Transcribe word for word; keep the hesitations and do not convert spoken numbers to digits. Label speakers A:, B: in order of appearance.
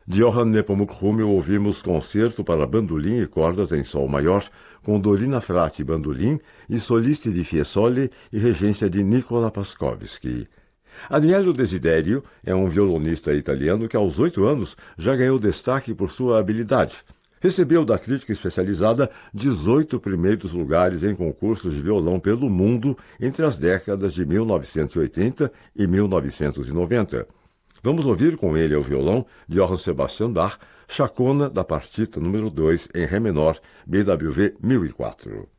A: De Johann Nepomuk Hummel ouvimos Concerto para Bandolim e Cordas em Sol Maior, com Dorina Frati bandolim e Soliste di Fiesole e regência de Nicola Paskovski. Aniello Desiderio é um violonista italiano que aos oito anos já ganhou destaque por sua habilidade. Recebeu da crítica especializada dezoito primeiros lugares em concursos de violão pelo mundo entre as décadas de mil novecentos e oitenta e mil novecentos e noventa. Vamos ouvir com ele ao violão Johann Sebastian Bach, Chacona da partita número dois em Ré menor, B W V mil e quatro.